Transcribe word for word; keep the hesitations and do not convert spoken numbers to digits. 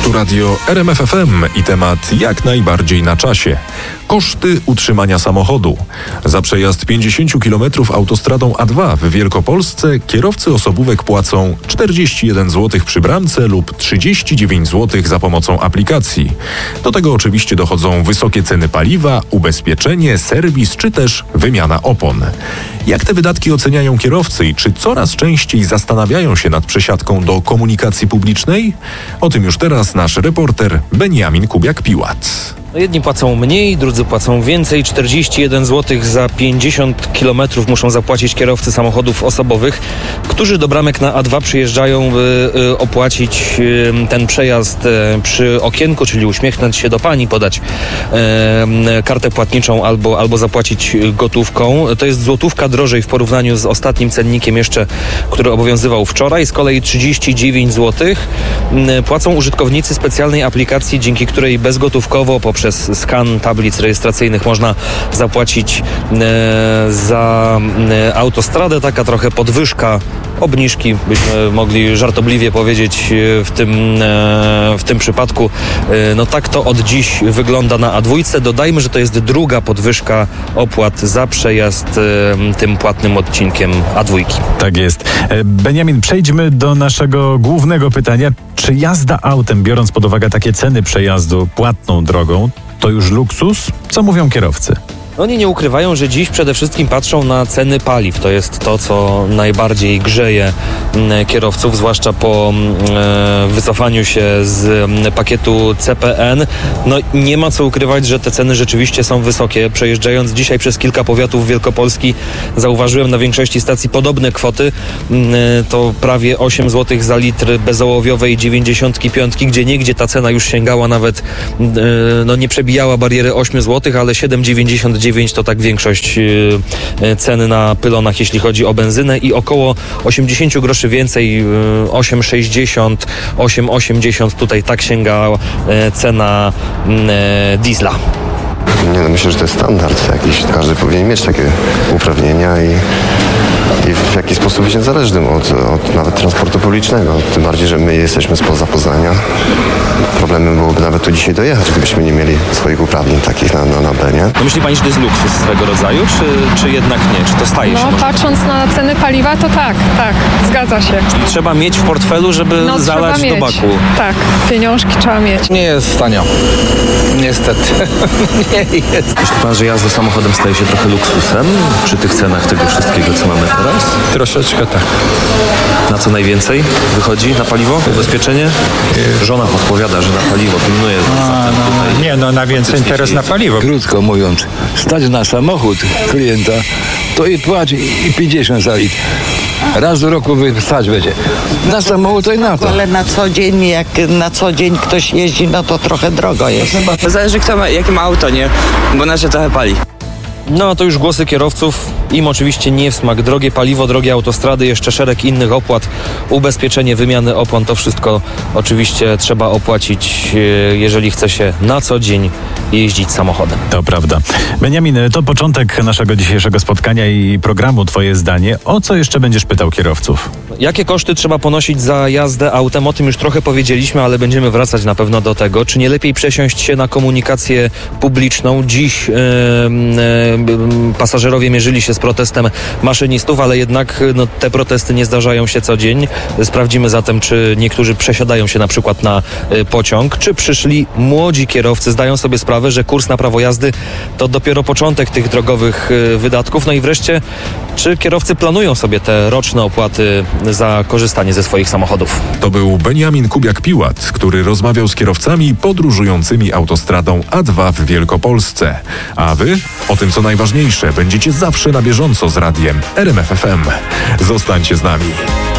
Tu radio R M F F M i temat jak najbardziej na czasie. Koszty utrzymania samochodu. Za przejazd pięćdziesiąt kilometrów autostradą A dwa w Wielkopolsce kierowcy osobówek płacą czterdzieści jeden złotych przy bramce lub trzydzieści dziewięć złotych za pomocą aplikacji. Do tego oczywiście dochodzą wysokie ceny paliwa, ubezpieczenie, serwis czy też wymiana opon. Jak te wydatki oceniają kierowcy i czy coraz częściej zastanawiają się nad przesiadką do komunikacji publicznej? O tym już teraz nasz reporter Beniamin Kubiak-Piłat. No jedni płacą mniej, drudzy płacą więcej. czterdzieści jeden złotych za pięćdziesiąt kilometrów muszą zapłacić kierowcy samochodów osobowych, którzy do bramek na A dwa przyjeżdżają, by y, opłacić y, ten przejazd y, przy okienku, czyli uśmiechnąć się do pani, podać y, kartę płatniczą albo, albo zapłacić gotówką. To jest złotówka drożej w porównaniu z ostatnim cennikiem jeszcze, który obowiązywał wczoraj. Z kolei trzydzieści dziewięć złotych y, płacą użytkownicy specjalnej aplikacji, dzięki której bezgotówkowo poprzez Przez skan tablic rejestracyjnych można zapłacić e, za e, autostradę. Taka trochę podwyżka, obniżki, byśmy mogli żartobliwie powiedzieć w tym, e, w tym przypadku. E, no tak to od dziś wygląda na A dwa. Dodajmy, że to jest druga podwyżka opłat za przejazd e, tym płatnym odcinkiem A dwa. Tak jest. Beniamin, przejdźmy do naszego głównego pytania. Czy jazda autem, biorąc pod uwagę takie ceny przejazdu płatną drogą, to już luksus? Co mówią kierowcy? Oni nie ukrywają, że dziś przede wszystkim patrzą na ceny paliw. To jest to, co najbardziej grzeje kierowców, zwłaszcza po e, wycofaniu się z pakietu C P N. No nie ma co ukrywać, że te ceny rzeczywiście są wysokie. Przejeżdżając dzisiaj przez kilka powiatów Wielkopolski, zauważyłem na większości stacji podobne kwoty. E, to prawie osiem złotych za litr bezołowiowej dziewięćdziesiątki piątki, gdzie niegdzie ta cena już sięgała nawet, e, no nie przebijała bariery osiem złotych, ale siedem dziewięćdziesiąt dziewięć to tak większość y, ceny na pylonach, jeśli chodzi o benzynę, i około osiemdziesiąt groszy więcej, y, osiem sześćdziesiąt, osiem osiemdziesiąt, tutaj tak sięga y, cena y, diesla. Nie, no myślę, że to jest standard jakiś. Każdy powinien mieć takie uprawnienia i, i w jakiś sposób być niezależnym od, od nawet transportu publicznego. Tym bardziej, że my jesteśmy spoza Poznania. Problemem byłoby nawet tu dzisiaj dojechać, gdybyśmy nie mieli swoich uprawnień takich na, na, na B, nie? No myśli pani, że to jest luksus swego rodzaju, czy, czy jednak nie? Czy to staje się? No może? Patrząc na ceny paliwa, to tak, tak, zgadza się. Czyli trzeba mieć w portfelu, żeby No, zalać trzeba do mieć. baku. Tak, pieniążki trzeba mieć. Nie jest tanio. Niestety. Nie jest. Myśli pan, że jazda samochodem staje się trochę luksusem przy tych cenach tego wszystkiego, co mamy teraz? Troszeczkę tak. Na co najwięcej wychodzi? Na paliwo? Ubezpieczenie? Żona podpowiada, że na paliwo pilnuje. A, no, nie, no na więcej teraz na paliwo. Krótko mówiąc, stać na samochód klienta, to i płać i pięćdziesiąt za litr. Raz do roku stać będzie. Na samochód to i na to. Ale na co dzień, jak na co dzień ktoś jeździ, no to trochę drogo jest. Zależy kto ma, jakie ma auto, nie? Bo nasze trochę pali. No to już głosy kierowców. Im oczywiście nie w smak. Drogie paliwo, drogie autostrady, jeszcze szereg innych opłat, ubezpieczenie, wymiany opon, to wszystko oczywiście trzeba opłacić, jeżeli chce się na co dzień jeździć samochodem. To prawda. Beniamin, to początek naszego dzisiejszego spotkania i programu Twoje zdanie. O co jeszcze będziesz pytał kierowców? Jakie koszty trzeba ponosić za jazdę autem? O tym już trochę powiedzieliśmy, ale będziemy wracać na pewno do tego. Czy nie lepiej przesiąść się na komunikację publiczną? Dziś yy, yy, pasażerowie mierzyli się z protestem maszynistów, ale jednak no, te protesty nie zdarzają się co dzień. Sprawdzimy zatem, czy niektórzy przesiadają się na przykład na y, pociąg, czy przyszli młodzi kierowcy zdają sobie sprawę, że kurs na prawo jazdy to dopiero początek tych drogowych y, wydatków. No i wreszcie, czy kierowcy planują sobie te roczne opłaty za korzystanie ze swoich samochodów? To był Beniamin Kubiak-Piłat, który rozmawiał z kierowcami podróżującymi autostradą A dwa w Wielkopolsce. A wy o tym, co najważniejsze, będziecie zawsze na bieżąco z radiem R M F F M. Zostańcie z nami.